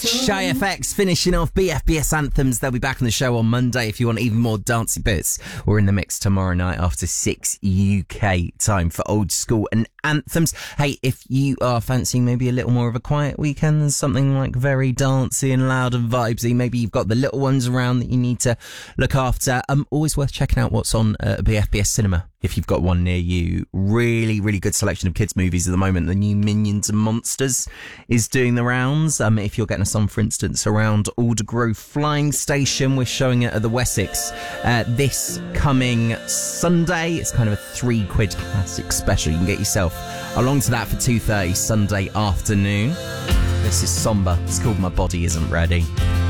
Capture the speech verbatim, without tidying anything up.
Shy F X finishing off B F B S Anthems. They'll be back on the show on Monday if you want even more dancey bits. We're in the mix tomorrow night after six U K time for Old School and Anthems. Hey, if you are fancying maybe a little more of a quiet weekend than something like very dancey and loud and vibesy, maybe you've got the little ones around that you need to look after, um, always worth checking out what's on uh, B F B S Cinema. If you've got one near you, really, really good selection of kids' movies at the moment. The new Minions and Monsters is doing the rounds. Um, if you're getting a son, for instance, around Aldergrove Flying Station, we're showing it at the Wessex uh, this coming Sunday. It's kind of a three quid classic special. You can get yourself along to that for two thirty Sunday afternoon. This is Somber. It's called My Body Isn't Ready.